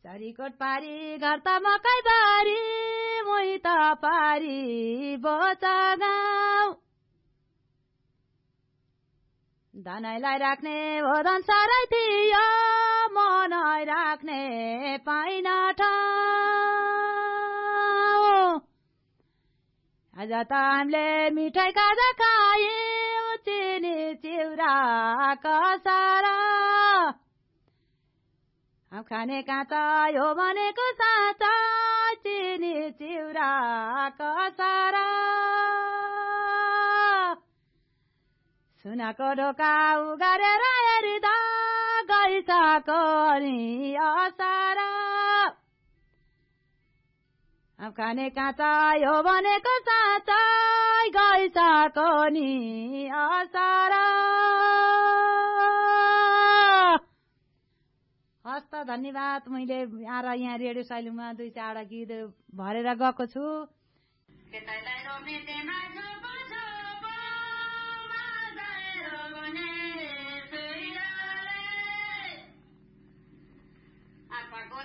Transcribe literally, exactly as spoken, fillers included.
चरीकोट पारी घर त मकै बारी मुई त पारी बोचा गाउँ धनैलाई राख्ने भोदन सारै थियो मनै राख्ने पाइन ठाउँ आज त हामीले मिठाई खाजा खायौँ चिनी चिउरा कसर अब खाने काँचा यो भनेको साँचा चिनी चिउरा कसर सुनको ढोका उगारेर हेरिँदा गइसको नि असर अब खाने काँचा यो भनेको साँचा गइसको नि असर हस् त धन्यवाद। मैले आएर यहाँ रेडियो साइलुङमा दुई चारवटा गीत भरेर गएको छु।